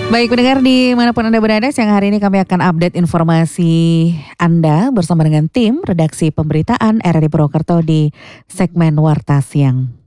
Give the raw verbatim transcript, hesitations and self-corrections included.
Baik pendengar dimanapun Anda berada, siang hari ini kami akan update informasi Anda bersama dengan tim redaksi pemberitaan R R I Purwokerto di segmen Warta Siang.